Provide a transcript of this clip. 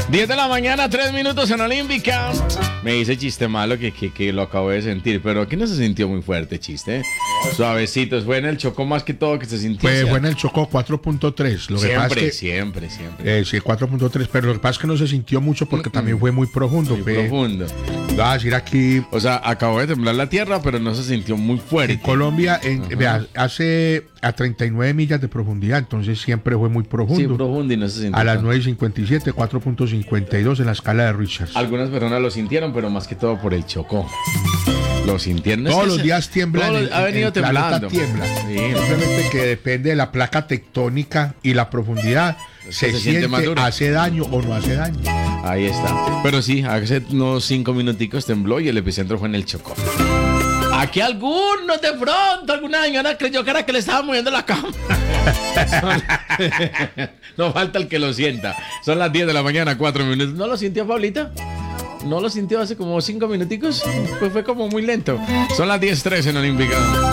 10 de la mañana, 3 minutos en Olímpica. Me dice chiste malo que lo acabo de sentir, pero aquí no se sintió muy fuerte chiste. Suavecito, fue en el Chocó más que todo que se sintió. Fue en el Chocó 4.3. Lo que pasa es que siempre. sí, 4.3, pero lo que pasa es que no se sintió mucho porque también fue muy profundo. Muy profundo. Voy a decir aquí. O sea, acabó de temblar la tierra, pero no se sintió muy fuerte. En Colombia, vea, hace a 39 millas de profundidad, entonces siempre fue muy profundo. Sí, profundo y no se sintió. A las 9:57, 4.52 en la escala de Richards. Algunas personas lo sintieron, pero más que todo por el Chocó. ¿Lo sintieron? Todos los días tiemblan. Ha venido temblando. Tiembla. Sí. Simplemente que depende de la placa tectónica y la profundidad. Se siente más duro. ¿Hace daño o no hace daño? Ahí está. Pero sí, hace unos 5 minuticos tembló y el epicentro fue en el Chocó. Aquí algunos de pronto, alguna señora creyó que era que le estaba moviendo la cama. No falta el que lo sienta. Son las 10 de la mañana, 4 minutos. ¿No lo sintió, Pablita? ¿No lo sintió hace como 5 minuticos? Pues fue como muy lento. Son las 10:03 en Olímpica.